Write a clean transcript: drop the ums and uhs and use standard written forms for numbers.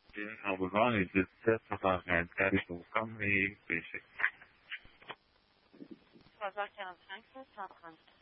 I was wrong. It's just Tesla and capital company basic. Was sagt ja, Frankfurt,